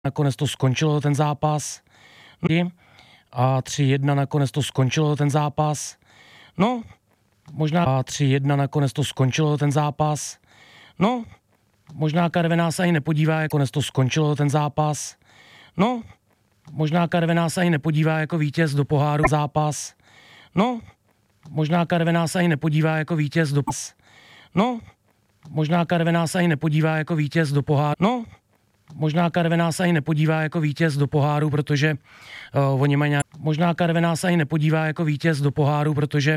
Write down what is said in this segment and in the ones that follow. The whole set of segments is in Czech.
Nakonec to skončilo ten zápas. A 3-1 nakonec to skončilo ten zápas. No, možná 3-1 nakonec to skončilo ten zápas. No, možná Karviná se ani nepodívá, nakonec to skončilo ten zápas. No, možná Karviná se ani nepodívá jako vítěz do poháru zápas. No, možná Karviná se ani nepodívá jako vítěz do No, možná Karviná se ani nepodívá jako vítěz do poháru. No, možná Karviná se ani nepodívá jako vítěz do poháru, protože oni mají možná Karviná se ani nepodívá jako vítěz do poháru, protože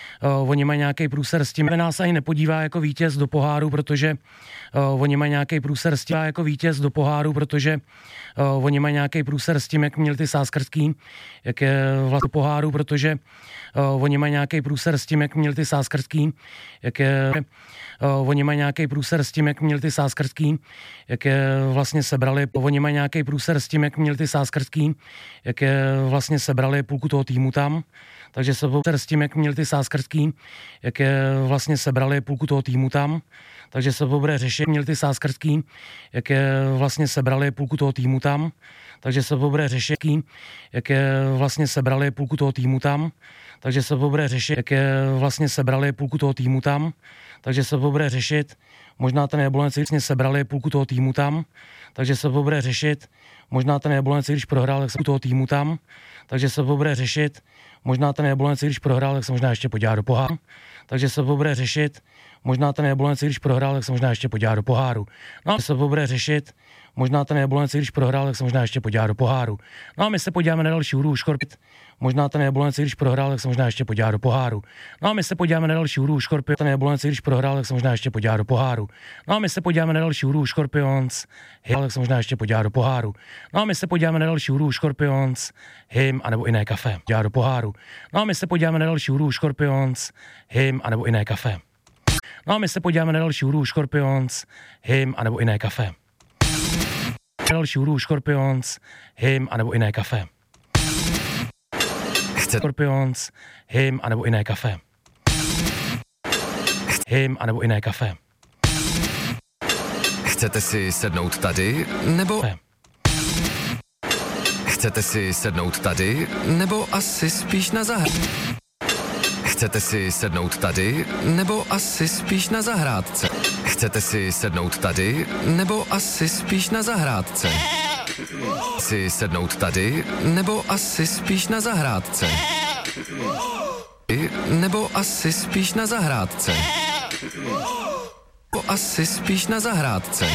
oni mají nějaký průser s tím. Karviná se ani nepodívá jako vítěz do poháru, protože oni mají nějaký průser s tím jako vítěz do poháru, protože oni mají nějaký průser s tím, jak měl ty Sáskrský, jak je vlastně poháru, protože oni mají nějaký průser s tím, jak měl ty Sáskrský, jak je oni mají nějaký průser s tím, jak měl ty Sáskrský, jak je vlastně sebrali, oni mají nějaký průser s tím, jak měl ty Sáskrský, jak je vlastně sebrali půlku toho týmu tam, takže se s tím, jak měl ty Sáskrský, jak je vlastně sebrali půlku toho týmu tam, takže se bude řešit, měl ty Sáskrský, jak je vlastně sebrali půlku toho týmu tam, takže se bude řešit, jak je vlastně sebrali půlku toho týmu tam, takže se bude řešit, jak je vlastně sebrali půlku toho týmu tam, takže se bude řešit, možná ten Jablonec vlastně sebrali půlku toho týmu tam, takže se bude řešit, možná ten Jablonec, když prohrál, tak se toho týmu tam, takže se bude řešit, možná ten Jablonec, když prohrál, tak se možná ještě podívá do poháru, takže se bude řešit, možná ten Jablonec, když prohrál, tak se možná ještě podívá do poháru. No a se bude řešit, možná ten Jablonec, když prohrál, tak se možná ještě podívá do poháru. No a my se podíváme na další hru Škorpit. Možná ten Jablonec, když prohrál, tak se možná ještě podívá do poháru. No a my se podíváme na další hru Škorpit. Ten Jablonec, když prohrál, tak se možná ještě podívá do poháru. No a my se podíváme na další hru Škorpions. Tak se možná ještě podívá do poháru. No a my se podíváme na další hru Škorpions, Hym anebo Iné kafe. Podívá do poháru. No a my se podíváme na další hru Škorpions, Hym anebo Iné kafe. No a my se podíváme na další hru Škorpions, Hym anebo Iné kafe. Další hru Škorpions, Hym anebo Iné kafe. Škorpions, Hym anebo Iné kafe. Hym anebo Iné kafe. Chcete si sednout tady, nebo... Chcete si sednout tady, nebo asi spíš na zahrádce? Chcete si sednout tady, nebo asi spíš na zahrádce? Chcete si sednout tady, nebo asi spíš na zahrádce? Si sednout tady, nebo asi spíš na zahrádce? Nebo asi spíš na zahrádce? Nebo asi spíš na zahrádce?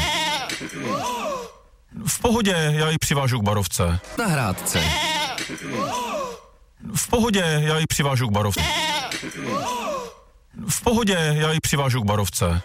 V pohodě, já ji přivážu k barovce. Zahrádce. V pohodě, já ji přivážu k barovce. V pohodě, já ji přivážu k barovce.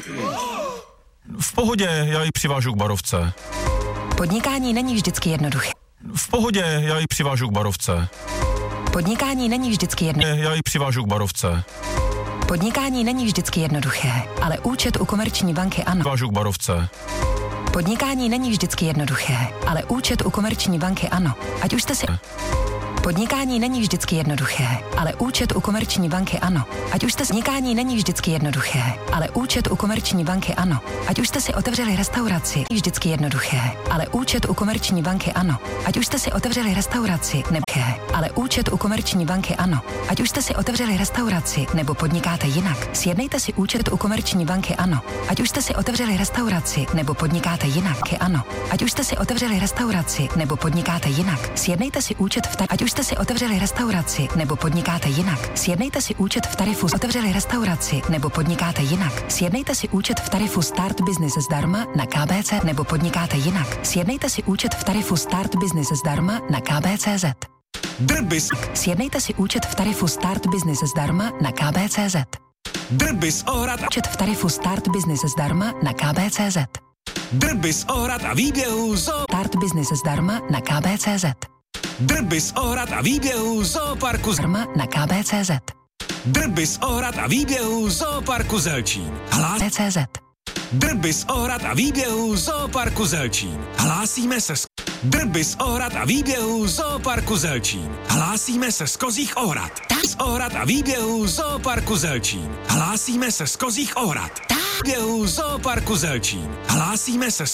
V pohodě, já ji přivážu k barovce. Podnikání není vždycky jednoduché. V pohodě, já ji přivážu k barovce. Podnikání není vždycky jednoduché. Já ji přivážu k barovce. Podnikání není vždycky jednoduché, ale účet u Komerční banky ano. Přivážu k barovce. Podnikání není vždycky jednoduché, ale účet u Komerční banky ano. Ať už jste si... Podnikání není vždycky jednoduché, ale účet u Komerční banky ano. Ať už jste si... Podnikání není vždycky jednoduché, ale účet u Komerční banky ano. Ať už jste si otevřeli restauraci, vždycky jednoduché, ale účet u Komerční banky ano. Ať už jste si otevřeli restauraci, ale účet u Komerční banky ano. Ať už jste si otevřeli restauraci nebo podnikáte jinak, sjednejte si účet u Komerční banky ano. Ať už jste si otevřeli restauraci nebo podnikáte jinak, ano. Ať už jste si otevřeli restauraci nebo podnikáte jinak, sjednejte si účet v Ať už jste si otevřeli restauraci nebo podnikáte jinak, sjednejte si účet v tarifu otevřeli restauraci nebo podnikáte jinak, sjednejte si účet v tarifu Start Business zdarma na KBC nebo podnikáte jinak, sjednejte si účet v tarifu Start Business zdarma na KBCZ. Drbis. Sjednejte si účet v tarifu Start Business zdarma na KBCZ. Drbis Ohrad. Účet v tarifu Start Business zdarma na KBCZ. Drbis Ohrad a výběhu Start Business zdarma na KBCZ. Drbis Ohrad a výběhu Zooparku zdarma na KBCZ. Drbis Ohrad a výběhu Zooparku Zelčín. KBCZ. Drbis Ohrad a výběhu Zooparku Zelčín. Hlásíme se z Drbis Ohrad a výběhu Zooparku Zelčín. Hlásíme se z Kozích Ohrad. Z Ohrad a výběhu Zooparku Zelčín. Hlásíme se z Kozích Ohrad. Výběhu Zooparku Zelčín. Hlásíme se